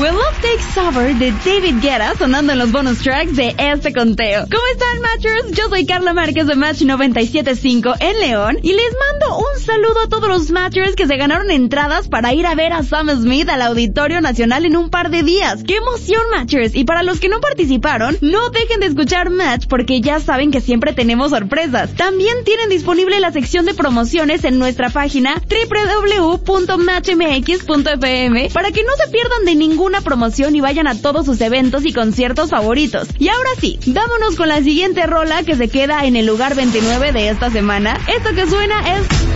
When Love Takes Over de David Guetta sonando en los bonus tracks de este conteo. ¿Cómo están, Matchers? Yo soy Carla Márquez de Match 97.5 en León y les mando un saludo a todos los Matchers que se ganaron entradas para ir a ver a Sam Smith al Auditorio Nacional en un par de días. ¡Qué emoción, Matchers! Y para los que no participaron, no dejen de escuchar Match porque ya saben que siempre tenemos sorpresas. También tienen disponible la sección de promociones en nuestra página www.matchmx.fm para que no se pierdan de ninguna promoción y vayan a todos sus eventos y conciertos favoritos. Y ahora sí, vámonos con la siguiente rola que se queda en el lugar 29 de esta semana. Esto que suena es